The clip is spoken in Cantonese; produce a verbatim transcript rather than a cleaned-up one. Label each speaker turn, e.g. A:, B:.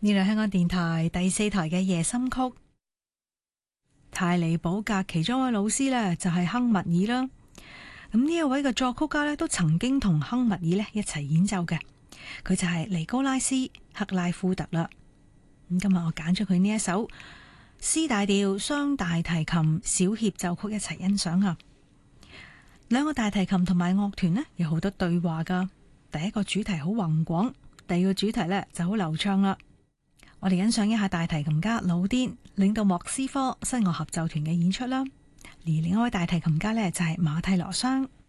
A: 呢度香港電台第四台嘅夜深曲，泰利寶格其中一位老師呢，就係亨密爾啦。咁呢一位嘅作曲家呢，都曾經同亨密爾呢一齊演奏嘅，佢就係尼高拉斯克拉夫特啦。咁今日我揀咗佢呢一首 C 大調雙大提琴小協奏曲一齊欣賞啊。兩個大提琴同埋樂團呢，有好多對話噶。第一個主題好宏廣，第二個主題呢就好流暢啦。我哋欣賞一下大提琴家魯甸領導莫斯科西樂合奏團嘅演出啦，而另一位大提琴家呢，就係馬蒂羅桑。